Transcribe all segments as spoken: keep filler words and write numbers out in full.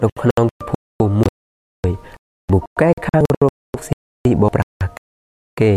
នៅក្នុងភូមិមួយមកកែខាងរកស៊ីបប្រាស់គេ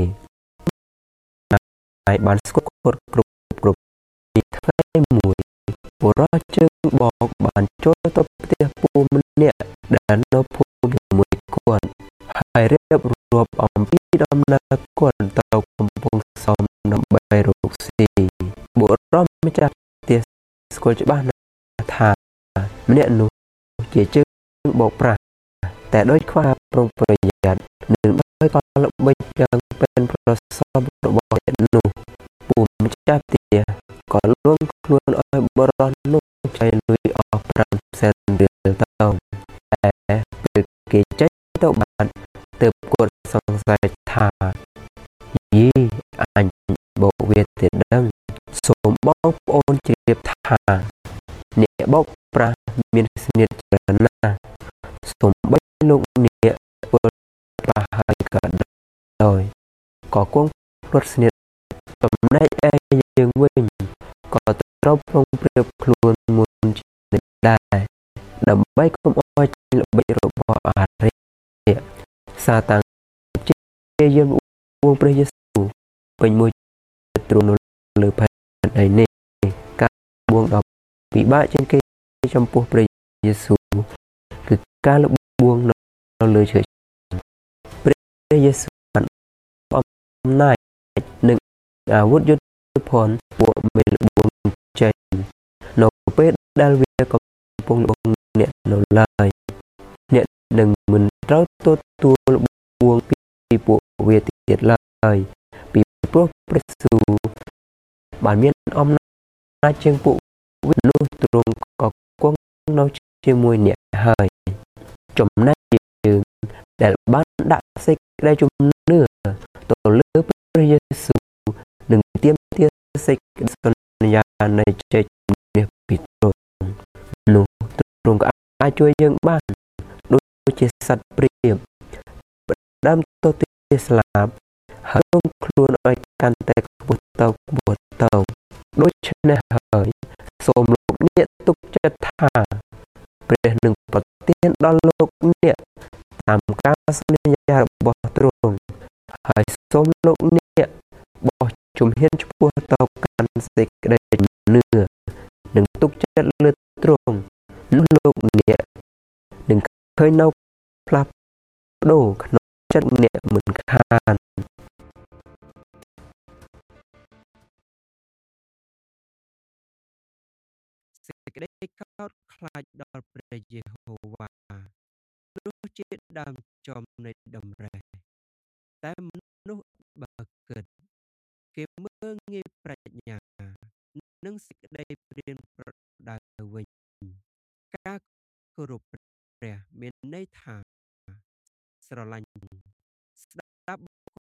ហើយបានស្គាល់គ្រប់គ្រប់គ្រប់ពីថ្ងៃមួយបុរសជើងបោកបានចូលទៅផ្ទះពូម្នាក់ដែលនៅភូមិជាមួយគាត់ហើយរៀបរាប់អំពីដំណើរគាត់ទៅកំពង់សោមដើម្បីរកស៊ីបុរសម្ចាស់ផ្ទះស្គាល់ច្បាស់ណាស់ថាម្នាក់នោះជាជើងបោកប្រាស់តែដោយខ្វះប្រុងប្រយ័ត្ននឹងដោយក៏ល្បិចយ៉ាងเป็นប្រសពរបស់អ្នកនោះពូម្ចាស់ផ្ទះក៏លួងខ្លួនឲ្យបុរសនោះចៃលុយអស់ប្រាំសែនរៀលទៅតែពេលគេចេញទៅបាត់ទើបគាត់សង្ស័យថាយីអញបោកវាទេដឹងសូមបងប្អូនជ្រាបថាអ្នកបោកប្រាស់មានស្នៀតច្រើនណាស់សូមបីលោកអ្នកពលប្រាស់ហើយក៏ដោយក៏គង់ព្រត់ស្នៀតចំណែកឯយើងវិញក៏ត្រូវប្រុងប្រៀបខ្លួនមុនជាដែរដើម្បីកុំឲ្យល្បិចរបស់អារិយសាតាំងជាយើងវងព្រះយេស៊ូវពេញមួយទ្រង់នៅលើផែនដីនេះការបួងដល់ពិបាកជាងគេចំពោះព្រះយេស៊ូវគឺការលបួងនៅលើឈើព្រះយេស៊ូវបានអំណាចនិងអាវុធយុទ្ធភ័ណ្ឌពួកមេលបួងចេញនៅពេលដែលវាកំពុងលបួងអ្នកនៅឡើយអ្នកនឹងមិនត្រូវទទួលលបួងពីពួកវាទៀតឡើយពីព្រោះព្រះយេស៊ូវបានមានអំណាចជាងពួកវានោះទ្រង់ក៏គង់នៅជាមួយអ្នកហើយចំណែកយើងដែលបានដាក់សេចក្តីជំនឿទៅលើព្រះយេស៊ូវនឹងទាមទារសេចក្តីសន្យានៃជ័យជំនះពីទ្រង់នោះទ្រង់ក៏អាចជួយយើងបានដូចជាសត្វព្រាបផ្ដើមទៅទីស្លាប់ហើយរំខ្លួនឲ្យកាន់តែខ្ពស់ទៅខ្ពស់ទៅដូច្នេះហើយសូមលោកអ្នកទុកចិត្តថាព្រះនឹងប្រទានដល់លោកអ្នកតាមការសន្យារបស់ទ្រង់ហើយសូមលោកអ្នកបោះជំហានឆ្ពោះទៅកាន់សេចក្តីជំនឿនិងទុកចិត្តលើទ្រង់នោះលោកអ្នកនឹងឃើញនៅផ្លាស់ប្ដូរក្នុងចិត្តអ្នកមិនខានសេចក្តីកោតខ្លាចដល់ព្រះយេហូវ៉ាព្រោះជាដើមចំនៃដំរេះតែមនុស្សបើគិតគេមើងងាយប្រាជ្ញានិងសេចក្តីព្រានប្រដៅវិញការគោរពព្រះមានន័យថាស្រឡាញ់ស្ដាប់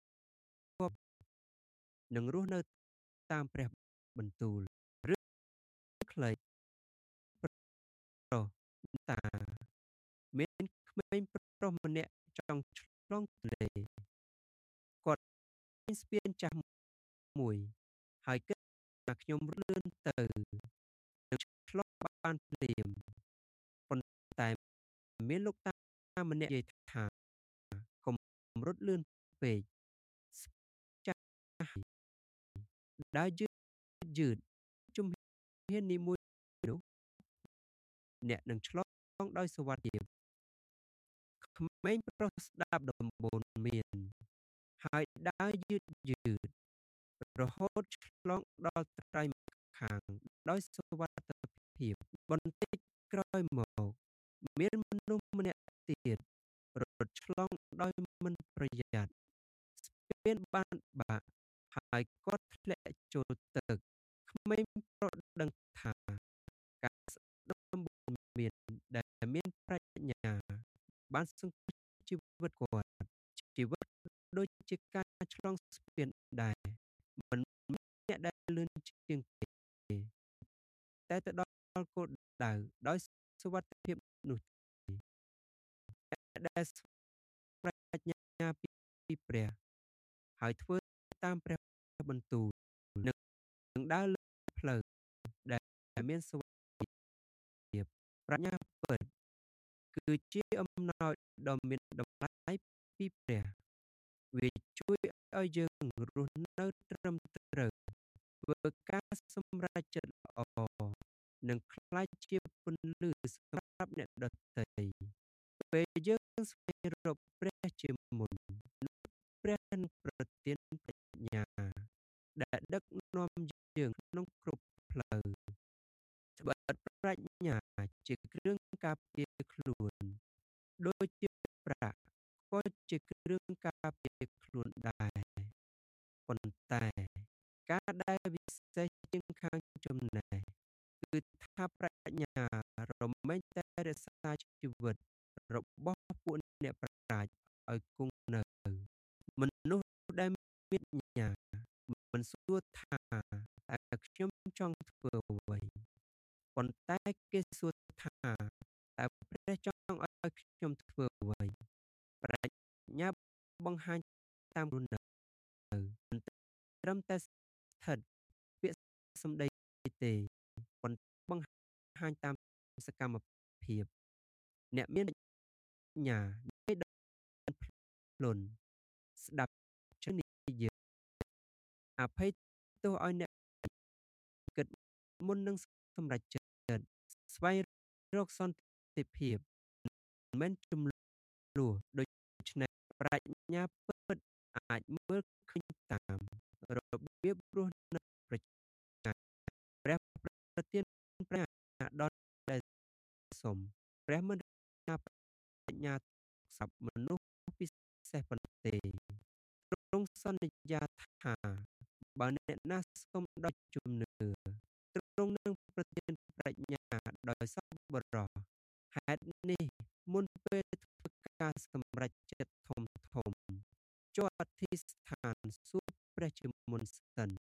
និងរស់នៅតាមព្រះបន្ទូលឬខ្លីប្រុសតាមានក្មេងប្រុសម្នាក់ចង់ឆ្លងទន្លេគាត់ស្ពានចាស់មួយហើយគិតថាខ្ញុំលឿនទៅនឹងឆ្លងបានភ្លាមប៉ុន្តែមានលោកតាម្នាក់និយាយថាកុំរត់លឿនពេកចាស់ដើរយឺតយឺតជំហាននីមួយនោះអ្នកនឹងឆ្លងដោយសុវត្ថិភាពក្មេងប្រុសស្ដាប់ដំបូន្មានហើយដើរយឺតយឺតរហូតឆ្លងដល់ត្រៃម្ខាងដោយសុវត្ថិភាពបន្តិចក្រោយមកមានមនុស្សម្នាក់ទៀតរត់ឆ្លងដោយមិនប្រយ័ត្នស្ពានបានបាក់ហើយគាត់ធ្លាក់ចូលទឹកក្មេងប្រុសដឹងថាការស្ដាប់ដំបូន្មានដែលមានប្រាជ្ញាបានសង្គ្រោះជីវិតគាត់ជីវិតដូចជាការឆ្លងស្ពានដែរមិនមានអ្នកដែលលឿនជាងគេតែទៅដល់គោលដៅដោយសុវត្ថិភាពនោះទេដែលប្រាជ្ញាពីព្រះហើយធ្វើតាមព្រះបន្ទូលនឹងដើរលើផ្លូវដែលមានសុវត្ថិភាពប្រាជ្ញាពិតគឺជាអំណោយដ៏មានតម្លៃពីព្រះវាជួយឲ្យយើងរស់នៅត្រឹមត្រូវធ្វើការសម្រេចចិត្តល្អនិងក្លាយជាពន្លឺសម្រាប់អ្នកដទៃពេលយើងស្វែងរកព្រះជាមុនព្រះនឹងប្រទានបញ្ញាដែលដឹកនាំយើងក្នុងគ្រប់ផ្លូវត្បិតប្រាជ្ញាជាគ្រឿងការពារខ្លួនដូចជាប្រាក់ក៏ជាគ្រឿងការពារខ្លួនដែរប៉ុន្តែការដែលវិសេសជាងខាងចំណេះគឺថាប្រាជ្ញារមែងតែរក្សាជីវិតរបស់ពួកអ្នកប្រាជ្ញឲ្យគង់នៅមនុស្សដែលមានបញ្ញាមិនសួរថាតើខ្ញុំចង់ធ្វើអ្វីប៉ុន្តែគេសួរថាតើព្រះចង់ឲ្យខ្ញុំធ្វើអ្វីប្រាជ្ញាបង្ហាញតាមរស់នៅមិនត្រឹមតែស្ថិតពាក្យសម្ដីទេប៉ុន្តែបង្ហាញតាមសកម្មភាពអ្នកមានបញ្ញានៃដនភ្លន់ស្ដាប់ជំនិយាយអភ័យទោសឲ្យអ្នកគិតមុននឹងសម្រេចចិត្តស្វែងរកសន្តិភាពមិនមែនចំនួនដូច្នេះប្រាជ្ញាពិតអាចមើលឃើញតាមរបៀបរស់នៅប្រចាំព្រះប្រទានប្រាជ្ញាដល់ដែលសុំព្រះមិនប្រាជ្ញាសពមនុស្សពិសេសប៉ុណ្ណោះទេទ្រង់សន្យាថាបើអ្នកណាសុំដោយជំនឿទ្រង់នឹងប្រទានប្រាជ្ញាដោយសប្បុរសហេតុនេះមុនពេលធ្វើការសម្រេចចិត្តធំធំចូលអធិស្ឋានសួរព្រះជាមុនសិន